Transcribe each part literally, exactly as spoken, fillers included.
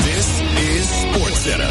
This is SportsCenter.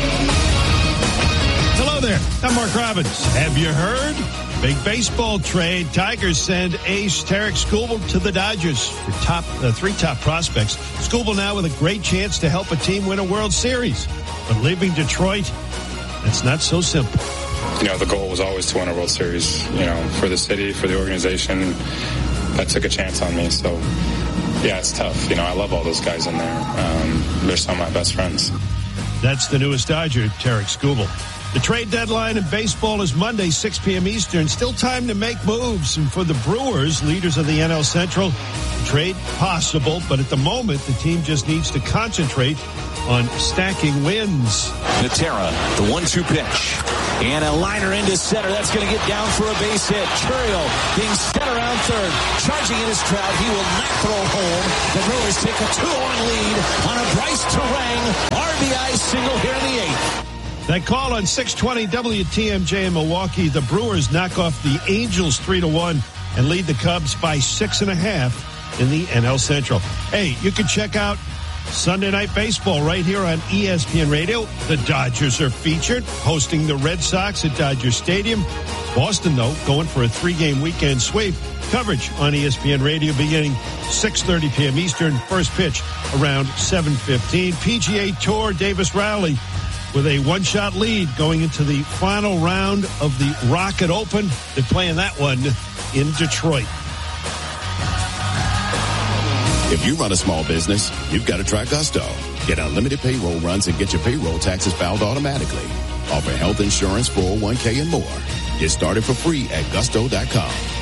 Hello there. I'm Mark Robbins. Have you heard? Big baseball trade. Tigers send ace Tarek Skubal to the Dodgers for top uh, three top prospects. Skubal now with a great chance to help a team win a World Series. But leaving Detroit, that's not so simple. You know, the goal was always to win a World Series, you know, for the city, for the organization. That took a chance on me. So, yeah, it's tough. You know, I love all those guys in there. Um, they're some of my best friends. That's the newest Dodger, Tarek Skubal. The trade deadline in baseball is Monday, six p.m. Eastern. Still time to make moves. And for the Brewers, leaders of the N L Central, trade possible. But at the moment, the team just needs to concentrate on stacking wins. Natera, the one two pitch. And a liner into center. That's going to get down for a base hit. Churiel being set around third. Charging in his crowd. He will not throw home. The Brewers take a two one lead on a Bryce Terang R B I single here in the eighth. That call on six twenty W T M J in Milwaukee. The Brewers knock off the Angels three to one and lead the Cubs by six and a half in the N L Central. Hey, you can check out Sunday Night Baseball right here on E S P N Radio. The Dodgers are featured, hosting the Red Sox at Dodger Stadium. Boston, though, going for a three-game weekend sweep. Coverage on E S P N Radio beginning six thirty p.m. Eastern. First pitch around seven fifteen. P G A Tour, Davis Riley with a one-shot lead going into the final round of the Rocket Open. They're playing that one in Detroit. If you run a small business, you've got to try Gusto. Get unlimited payroll runs and get your payroll taxes filed automatically. Offer health insurance, four oh one k, and more. Get started for free at gusto dot com.